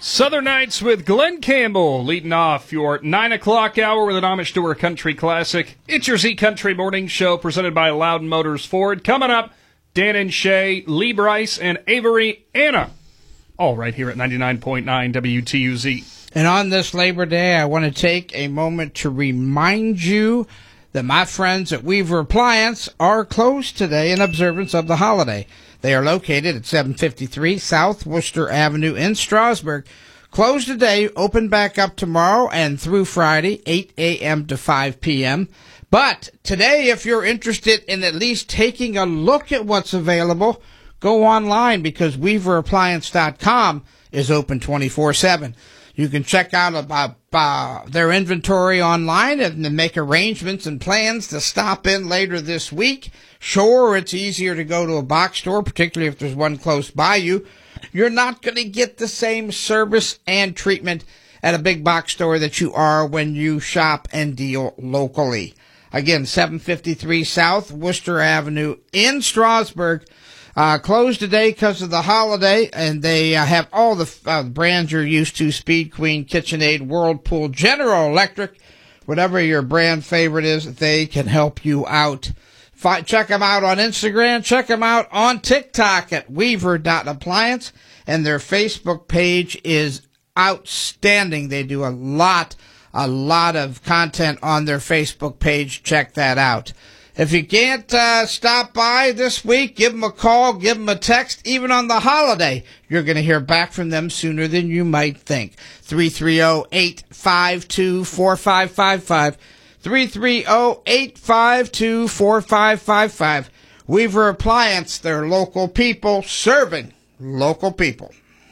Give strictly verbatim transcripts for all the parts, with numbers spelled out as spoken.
Southern Nights with Glenn Campbell leading off your nine o'clock hour with an homage to our country classic. It's your Z Country Morning Show presented by Loudon Motors Ford. Coming up, Dan and Shay, Lee Bryce, and Avery Anna. All right here at ninety-nine point nine W T U Z. And on this Labor Day, I want to take a moment to remind you that my friends at Weaver Appliance are closed today in observance of the holiday. They are located at seven fifty-three South Worcester Avenue in Strasburg. Closed today, open back up tomorrow and through Friday, eight a.m. to five p.m. But today, if you're interested in at least taking a look at what's available, go online because weaver appliance dot com is open twenty-four seven. You can check out about uh, their inventory online and then make arrangements and plans to stop in later this week. Sure, it's easier to go to a box store, particularly if there's one close by you. You're not going to get the same service and treatment at a big box store that you are when you shop and deal locally. Again, seven fifty-three South Worcester Avenue in Strasburg. Uh, closed today because of the holiday, and they uh, have all the uh, brands you're used to: Speed Queen, KitchenAid, Whirlpool, General Electric. Whatever your brand favorite is, they can help you out. Fi- check them out on Instagram. Check them out on TikTok at weaver dot appliance, and their Facebook page is outstanding. They do a lot, a lot of content on their Facebook page. Check that out. If you can't uh, stop by this week, give them a call, give them a text. Even on the holiday, you're going to hear back from them sooner than you might think. three three zero, eight five two, four five five five. three three zero, eight five two, four five five five. Weaver Appliance, they're local people serving local people.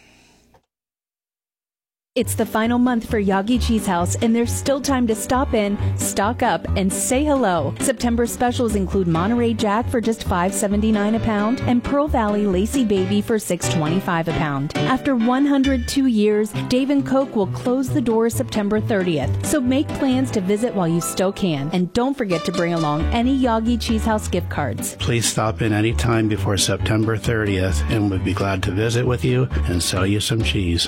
It's the final month for Yagi Cheese House, and there's still time to stop in, stock up, and say hello. September specials include Monterey Jack for just five seventy-nine a pound and Pearl Valley Lacy Baby for six twenty-five a pound. After one hundred two years, Dave and Coke will close the doors September thirtieth, so make plans to visit while you still can. And don't forget to bring along any Yagi Cheese House gift cards. Please stop in any time before September thirtieth, and we'd be glad to visit with you and sell you some cheese.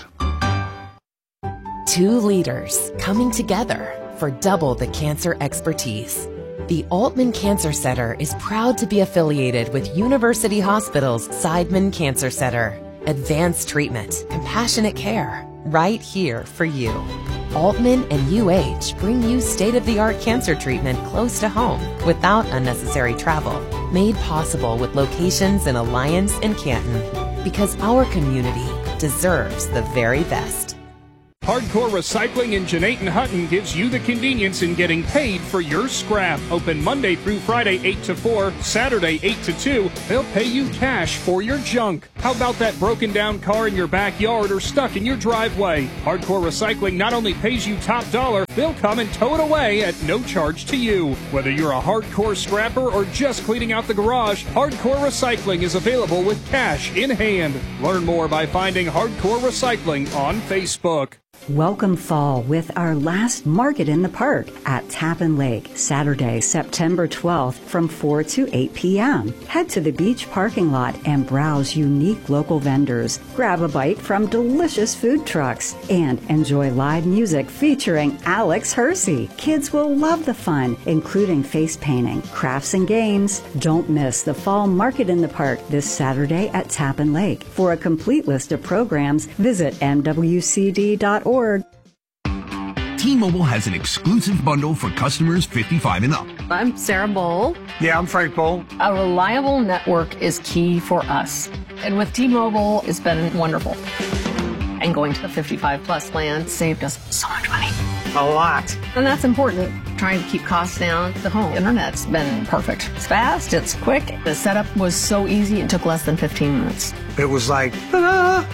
Two leaders coming together for double the cancer expertise. The Altman Cancer Center is proud to be affiliated with University Hospital's Seidman Cancer Center. Advanced treatment, compassionate care, right here for you. Altman and U H bring you state-of-the-art cancer treatment close to home without unnecessary travel. Made possible with locations in Alliance and Canton. Because our community deserves the very best. Hardcore Recycling in Jeanette Hutton gives you the convenience in getting paid for your scrap. Open Monday through Friday, eight to four, Saturday, eight to two. They'll pay you cash for your junk. How about that broken down car in your backyard or stuck in your driveway? Hardcore Recycling not only pays you top dollar, they'll come and tow it away at no charge to you. Whether you're a hardcore scrapper or just cleaning out the garage, Hardcore Recycling is available with cash in hand. Learn more by finding Hardcore Recycling on Facebook. Welcome fall with our last Market in the Park at Tappan Lake, Saturday, September twelfth from four to eight p.m. Head to the beach parking lot and browse unique local vendors. Grab a bite from delicious food trucks and enjoy live music featuring Alex Hersey. Kids will love the fun, including face painting, crafts, and games. Don't miss the Fall Market in the Park this Saturday at Tappan Lake. For a complete list of programs, visit m w c d dot org. T-Mobile has an exclusive bundle for customers fifty-five and up. I'm Sarah Bowl. Yeah, I'm Frank Bowl. A reliable network is key for us. And with T-Mobile, it's been wonderful. And going to the fifty-five plus plan saved us so much money. A lot. And that's important. Trying to keep costs down. The home internet's been perfect. It's fast, it's quick. The setup was so easy, it took less than fifteen minutes. It was like, ta-da!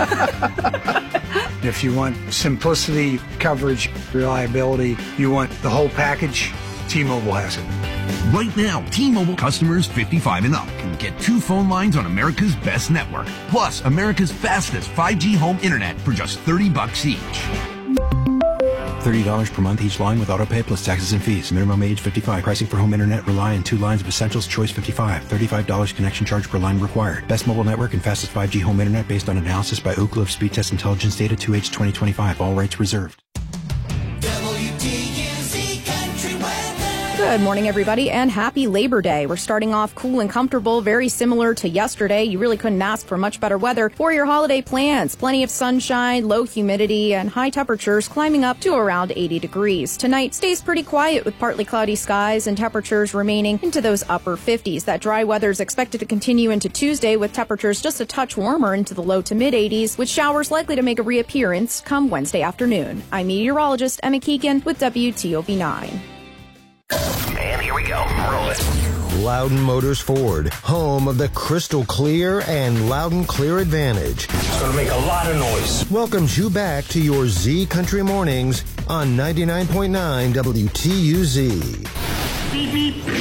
If you want simplicity, coverage, reliability, you want the whole package, T-Mobile has it. Right now, T-Mobile customers fifty-five and up can get two phone lines on America's best network, plus America's fastest five G home internet for just thirty bucks each. thirty dollars per month each line with autopay plus taxes and fees. Minimum age fifty-five. Pricing for home internet rely on two lines of Essentials Choice fifty-five. thirty-five dollars connection charge per line required. Best mobile network and fastest five G home internet based on analysis by Ookla of Speed Test Intelligence Data two H twenty twenty-five. All rights reserved. Good morning, everybody, and happy Labor Day. We're starting off cool and comfortable, very similar to yesterday. You really couldn't ask for much better weather for your holiday plans. Plenty of sunshine, low humidity, and high temperatures climbing up to around eighty degrees. Tonight stays pretty quiet with partly cloudy skies and temperatures remaining into those upper fifties. That dry weather is expected to continue into Tuesday with temperatures just a touch warmer into the low to mid eighties, with showers likely to make a reappearance come Wednesday afternoon. I'm meteorologist Emma Keegan with W T O V nine. And here we go. Roll it. Loudon Motors Ford, home of the crystal clear and Loudon Clear Advantage. It's going to make a lot of noise. Welcomes you back to your Z Country Mornings on ninety-nine point nine W T U Z. Beep, beep.